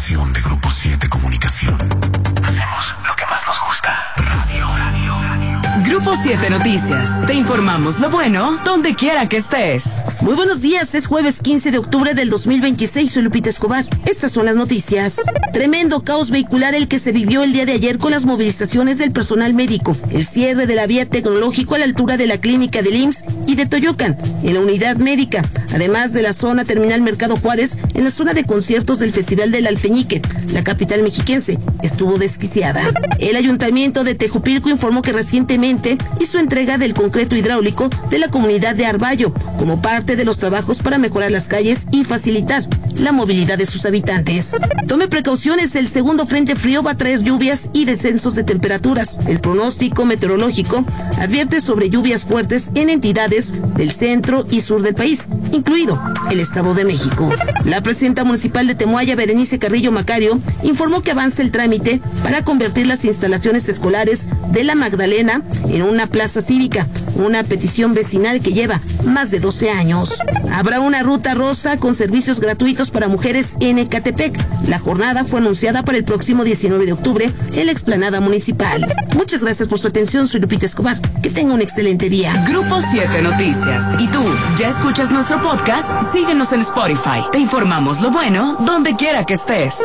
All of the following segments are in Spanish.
estación de Grupo 7 Comunicación. Hacemos lo que más nos gusta. Radio. Grupo 7 Noticias. Te informamos lo bueno donde quiera que estés. Muy buenos días, es jueves 15 de octubre del 2026, soy Lupita Escobar. Estas son las noticias. Tremendo caos vehicular el que se vivió el día de ayer con las movilizaciones del personal médico. El cierre de la vía tecnológico a la altura de la clínica del IMSS y de Toyocan, en la unidad médica. Además de la zona terminal Mercado Juárez, en la zona de conciertos del Festival del Alfeñique, la capital mexiquense, estuvo desquiciada. El ayuntamiento de Tejupilco informó que recientemente hizo entrega del concreto hidráulico de la comunidad de Arballo, como parte de los trabajos para mejorar las calles y facilitar la movilidad de sus habitantes. Tome precauciones, el segundo frente frío va a traer lluvias y descensos de temperaturas. El pronóstico meteorológico advierte sobre lluvias fuertes en entidades del centro y sur del país, incluido el Estado de México. La presidenta municipal de Temoaya, Berenice Carrillo Macario, informó que avanza el trámite para convertir las instalaciones escolares de La Magdalena en una plaza cívica, una petición vecinal que lleva más de 12 años. Habrá una ruta rosa con servicios gratuitos para mujeres en Ecatepec. La jornada fue anunciada para el próximo 19 de octubre en la explanada municipal. Muchas gracias por su atención, soy Lupita Escobar. Que tenga un excelente día. Grupo 7 Noticias. ¿Y tú, ya escuchas nuestro podcast? Síguenos en Spotify. Te informamos lo bueno donde quiera que estés.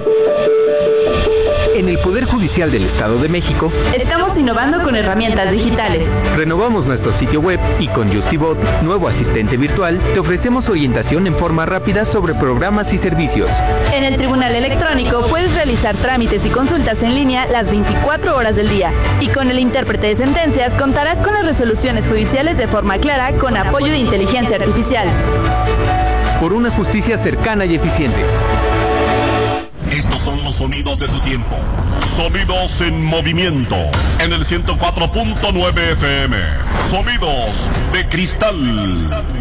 En el Poder Judicial del Estado de México, estamos innovando con herramientas digitales. Renovamos nuestro sitio web y con JustiBot, nuevo asistente virtual, te ofrecemos orientación en forma rápida sobre programas y servicios. En el Tribunal Electrónico puedes realizar trámites y consultas en línea las 24 horas del día. Y con el intérprete de sentencias contarás con las resoluciones judiciales de forma clara con apoyo de inteligencia artificial. Por una justicia cercana y eficiente. Estos son los sonidos de tu tiempo. Sonidos en movimiento. En el 104.9 FM. Sonidos de cristal.